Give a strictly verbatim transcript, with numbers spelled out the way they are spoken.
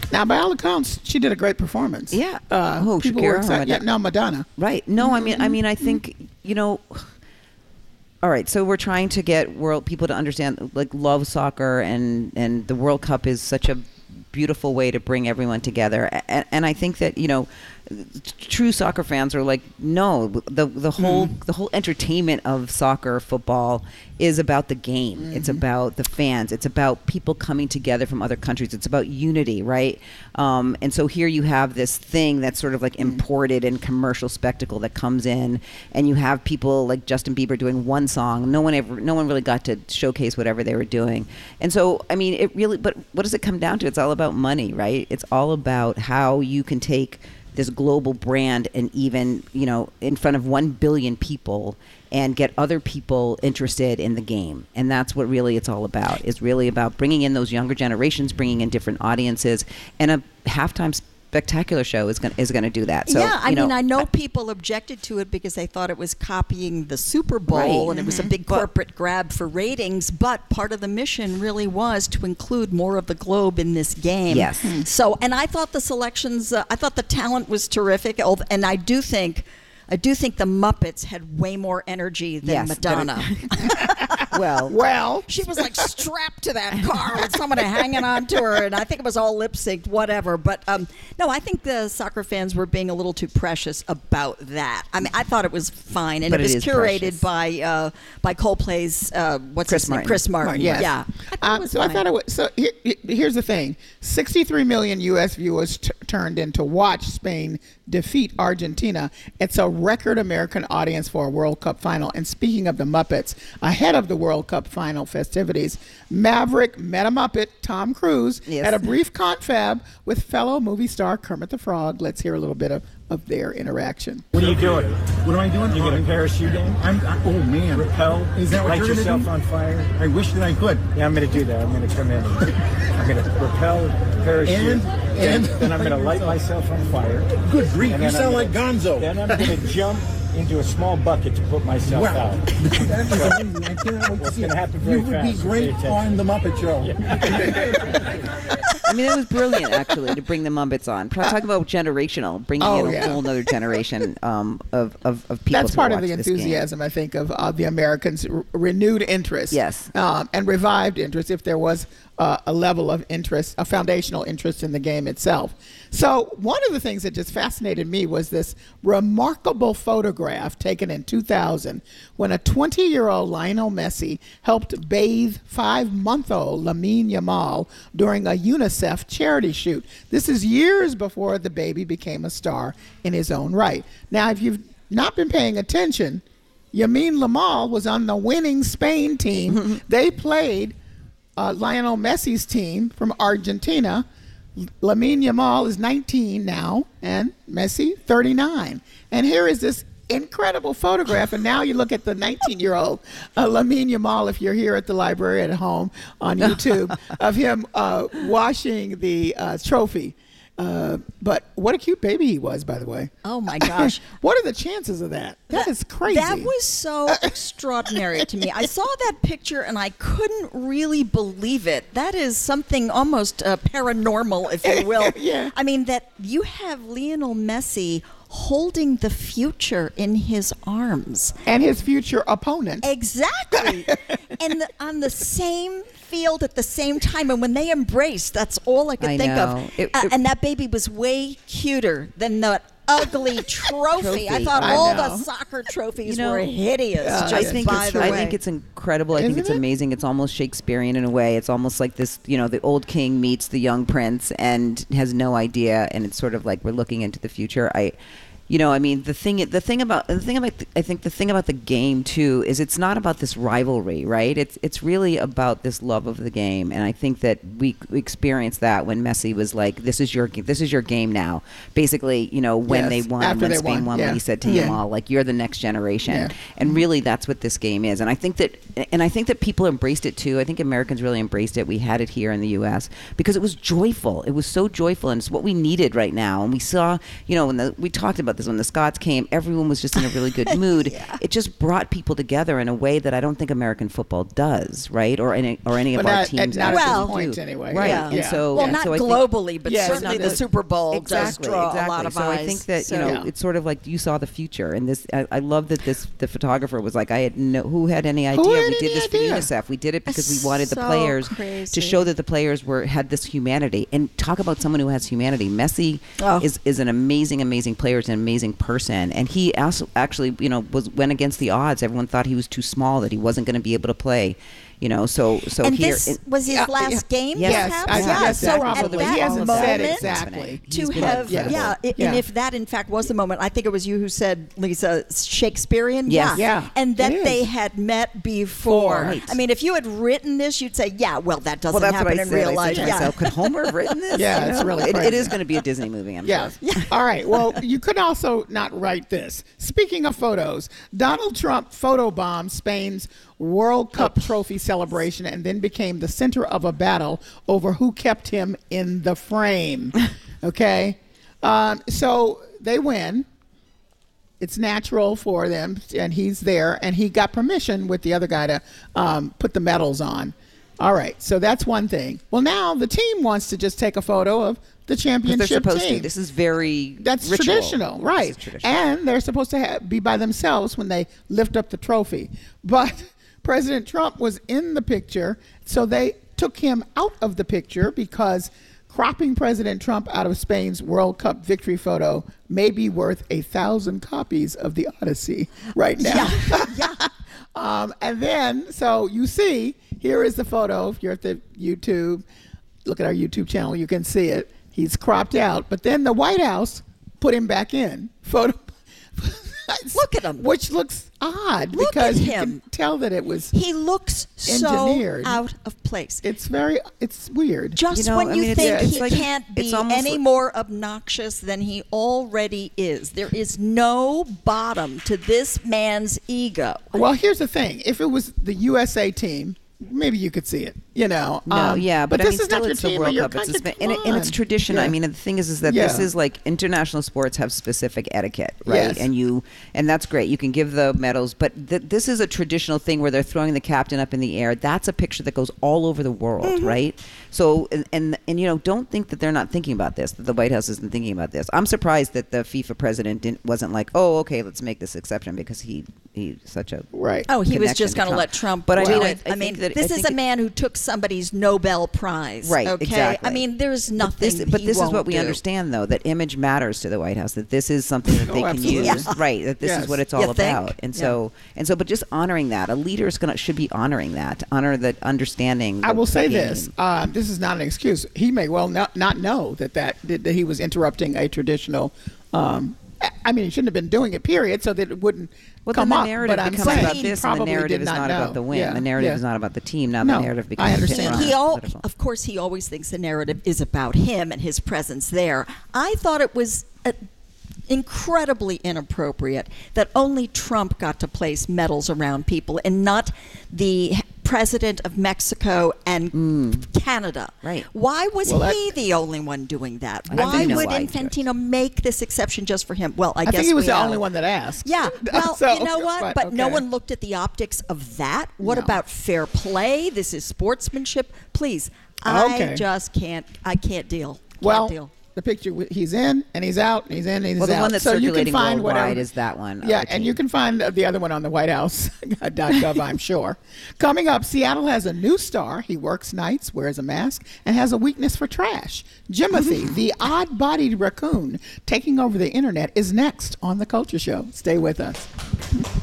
Now, by all accounts, she did a great performance. Yeah. Uh, oh, people Shakira were excited. Madonna. Yeah, no, Madonna. Right. No, Mm-hmm. I mean, I mean, I think you know. All right, so we're trying to get world people to understand, like, love soccer, and and the World Cup is such a beautiful way to bring everyone together. And, and I think that, you know, true soccer fans are like, no, the the whole mm. the whole entertainment of soccer, football is about the game. Mm-hmm. It's about the fans. It's about people coming together from other countries. It's about unity, right? Um, and so here you have this thing that's sort of like imported and commercial spectacle that comes in, and you have people like Justin Bieber doing one song. No one ever, no one really got to showcase whatever they were doing. And so, I mean, it really. But what does it come down to? It's all about money, right? It's all about how you can take this global brand and even, you know, in front of one billion people and get other people interested in the game. And that's what really it's all about. It's really about bringing in those younger generations, bringing in different audiences, and a halftime spectacular show is going is going to do that. So, yeah, I you know, mean, I know people objected to it because they thought it was copying the Super Bowl, right. and mm-hmm. it was a big corporate grab for ratings, but part of the mission really was to include more of the globe in this game. Yes. Mm. So, and I thought the selections, uh, I thought the talent was terrific, and I do think I do think the Muppets had way more energy than yes, Madonna. well, well, she was like strapped to that car with somebody hanging on to her, and I think it was all lip synced, whatever. But um, no, I think the soccer fans were being a little too precious about that. I mean, I thought it was fine, and but it was it curated precious. by uh, by Coldplay's uh, what's Chris his name, Martin. Chris Martin. Martin, yes. Yeah, I um, so fine. I thought it was. So here, here's the thing: sixty-three million U S viewers t- turned in to watch Spain defeat Argentina. It's a record American audience for a World Cup final. And speaking of the Muppets, ahead of the World Cup final festivities, Maverick met a Muppet, Tom Cruise, yes. at a brief confab with fellow movie star Kermit the Frog. Let's hear a little bit of, of their interaction. What are you doing? What am I doing? You get a parachute in? I'm, I, oh, man. Repel? Is that what Light you're gonna yourself do? on fire? I wish that I could. Yeah, I'm going to do that. I'm going to come in. I'm going to repel, parachute, And- and- then I'm going to light myself on fire. Good grief, And you then sound I'm like gonna- Gonzo. Then I'm going to jump into a small bucket to put myself Wow. out. That is amazing. I cannot wait to Well, it's see gonna it. happen very You would be fast. great Pay attention. on the Muppet Show. I mean, it was brilliant, actually, to bring the Muppets on. Talk about generational, bringing Oh, in a yeah. whole other generation um, of, of, of people That's to part of watch the this game. enthusiasm, I think, of uh, the Americans' r- renewed interest. Yes. Um, and revived interest, if there was uh, a level of interest, a foundational interest in the game itself. So one of the things that just fascinated me was this remarkable photograph taken in two thousand when a twenty-year-old Lionel Messi helped bathe five-month-old Lamine Yamal during a UNICEF charity shoot. This is years before the baby became a star in his own right. Now, if you've not been paying attention, Lamine Yamal was on the winning Spain team. They played uh, Lionel Messi's team from Argentina. Lamine Yamal is nineteen now, and Messi thirty-nine. And here is this incredible photograph. And now you look at the nineteen-year-old uh, Lamine Yamal, if you're here at the library at home on YouTube, of him uh, washing the uh, trophy. Uh, but what a cute baby he was, by the way. Oh my gosh. What are the chances of that? That is crazy. That was so extraordinary to me. I saw that picture and I couldn't really believe it. That is something almost uh, paranormal, if you will. Yeah. I mean, that you have Lionel Messi holding the future in his arms. And his future opponent. Exactly. And the, on the same field at the same time. And when they embraced, that's all I could I think know. of. It- uh, it- and that baby was way cuter than that ugly trophy. Trophy. I thought I all know. the soccer trophies You know, were hideous. uh, just I think by it's, the I way. think it's incredible. I think Isn't it's it? amazing. It's almost Shakespearean in a way. It's almost like this, you know, the old king meets the young prince and has no idea, and it's sort of like we're looking into the future. I You know, I mean, the thing, the thing about, the thing about, the, I think the thing about the game too is it's not about this rivalry, right? It's it's really about this love of the game, and I think that we, we experienced that when Messi was like, "This is your, this is your game now." Basically, you know, when Yes, they won, after when they Spain won, won, yeah. when he said to Yeah. Yamal, like, "You're the next generation," Yeah. and really that's what this game is. And I think that, and I think that people embraced it too. I think Americans really embraced it. We had it here in the U S because it was joyful. It was so joyful, and it's what we needed right now. And we saw, you know, when the, we talked about this when the Scots came. Everyone was just in a really good mood. Yeah. It just brought people together in a way that I don't think American football does, right? Or any or any But of our not- teams. not at this actually point do. anyway. right? Yeah. And Yeah. so, well, and not so I think- globally, but Yes, certainly not the the- Super Bowl exactly, does draw exactly. a lot of so eyes. I think that So- you know Yeah. it's sort of like you saw the future, and this. I, I love that this the photographer was like, I had no who had any idea had we any did this idea? for UNICEF. We did it because That's we wanted the so players crazy. to show that the players were had this humanity. And talk about someone who has humanity. Messi Oh. is is an amazing, amazing player, is an amazing person, and he also actually you know was went against the odds. Everyone thought he was too small, that he wasn't going to be able to play. You know, so so and here this it- was his Yeah, last yeah. game, Yes, perhaps? I- yeah. yes, so that at probably. that He hasn't moment, said exactly. to He's been have, Yes. yeah, i- Yeah. and if that in fact was the moment, I think it was you who said, Lisa, Shakespearean. Yes. Yeah, Yeah, and that it they is. had met before. Right. I mean, if you had written this, you'd say, yeah, well, that doesn't well, that's happen what I in said. real I life. said to Yeah. myself, could Homer have written this? Yeah, You it's know? really It, it crazy. is going to be a Disney movie. I'm Yes. sure. All right. Well, you could also not write this. Speaking of photos, Donald Trump photobombed Spain's World Cup trophy celebration and then became the center of a battle over who kept him in the frame. Okay? Um, so they win. It's natural for them, and he's there, and he got permission with the other guy to um, put the medals on. All right, so that's one thing. Well, now the team wants to just take a photo of the Because championship they're supposed team. to. This is very That's ritual. traditional, This right? is traditional. And they're supposed to ha- be by themselves when they lift up the trophy. But President Trump was in the picture, so they took him out of the picture because cropping President Trump out of Spain's World Cup victory photo may be worth a thousand copies of the Odyssey right now. Yeah. Um, and then, so you see, here is the photo. If you're at the YouTube, look at our YouTube channel, you can see it. He's cropped out. But then the White House put him back in. Photo. Look at him. Which looks odd Look because at you him. can tell that it was, He looks Engineered. so out of place. it's very, it's weird. Just You know, when I you mean, it's- think yeah, he it's like- can't it's be almost any like- more obnoxious than he already is. There is no bottom to this man's ego. Well, here's the thing. If it was the U S A team, maybe you could see it, you know. No, Um, yeah, but, this I mean, is still not your it's the team or World your Cup. It's a country. Spa- and, it, and it's Come on. tradition. Yeah. I mean, the thing is, is that this Yeah. is like international sports have specific etiquette, right? Yes. And you, and that's great. You can give the medals, but th- this is a traditional thing where they're throwing the captain up in the air. That's a picture that goes all over the world, Mm-hmm. right? So, and, and and you know, don't think that they're not thinking about this. That the White House isn't thinking about this. I'm surprised that the FIFA president didn't wasn't like, oh, okay, let's make this exception because he he's such a Right. Oh, he was connection just to going to Trump. let Trump But I do mean, I- it. I I, mean, think that- I this is think a it- man who took somebody's Nobel Prize. Right, Okay. exactly. I mean, there's But nothing. this, but he this is won't what we do. understand, though, that image matters to the White House. That this is something that they Oh, can absolutely. use, Yeah. right? That this Yes. is what it's all You think? about. And Yeah. so, and so, but just honoring that, a leader is gonna should be honoring that, honor that understanding. I the- will the say game. this. Uh, this is not an excuse. He may well not, not know that, that that that he was interrupting a traditional. Um, I- I mean, he shouldn't have been doing it. Period. So that it wouldn't Well, come then the up. narrative But I'm becomes saying about he this, and the probably narrative did is not know. about the win. Yeah, The narrative yeah. is not about the team. Now No, the narrative I becomes understand. And he all, political. of course, he always thinks the narrative is about him and his presence there. I thought it was uh, incredibly inappropriate that only Trump got to place medals around people and not the president of Mexico and Canada. Right. Why was Well, he the only one doing that? I Why think no would why, Infantino make this exception just for him? Well, I, I guess think he was we the have- only one that asked. Yeah. Well, So, you know what? But, no okay. one looked at the optics of that. What No. about fair play? This is sportsmanship. Please, I Okay. just can't. I can't deal. Can't Well, deal. the picture w- he's in and he's out and he's in and he's Well, the out. one that's so you can circulating find worldwide whatever. is that one of Yeah, the and you team. can find the other one on the White House dot gov, I'm sure. Coming up, Seattle has a new star. He works nights, wears a mask, and has a weakness for trash. Jimothy, the odd-bodied raccoon taking over the internet, is next on The Culture Show. Stay with us.